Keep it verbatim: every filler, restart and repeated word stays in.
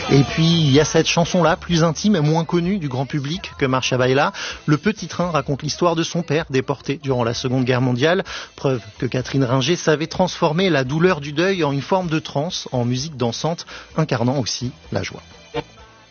Et puis, il y a cette chanson-là, plus intime et moins connue du grand public que Marcha Baila. Le Petit Train raconte l'histoire de son père déporté durant la Seconde Guerre mondiale. Preuve que Catherine Ringer savait transformer la douleur du deuil en une forme de transe, en musique dansante, incarnant aussi la joie.